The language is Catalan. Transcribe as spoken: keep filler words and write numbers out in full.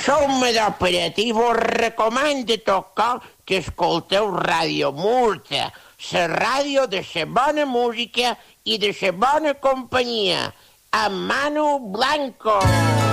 Som d'Operatiu, vos recomano tocar que escolteu Ràdio Murta, la ràdio de la bona música i de la bona companyia, amb Manu Blanco.